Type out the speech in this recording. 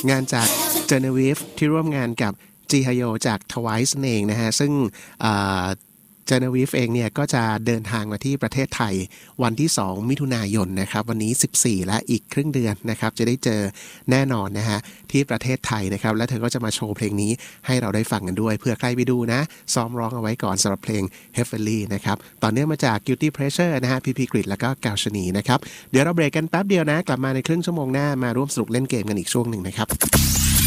งานจากเจเนวิฟที่ร่วมงานกับจีฮยโอจาก Twice เองนะฮะซึ่งเจเนวิฟเองเนี่ยก็จะเดินทางมาที่ประเทศไทยวันที่2มิถุนายนนะครับวันนี้14และอีกครึ่งเดือนนะครับจะได้เจอแน่นอนนะฮะที่ประเทศไทยนะครับและเธอก็จะมาโชว์เพลงนี้ให้เราได้ฟังกันด้วยเผื่อใครไปดูนะซ้อมร้องเอาไว้ก่อนสำหรับเพลง Heavenly นะครับต่อเนื่องมาจาก Guilty Pleasure นะฮะพีพีกฤษแล้วก็กาวชนีนะครับเดี๋ยวเราเบรกกันแป๊บเดียวนะกลับมาในครึ่งชั่วโมงหน้ามาร่วมสนุกเล่นเกมกันอีกช่วงหนึ่งนะครับ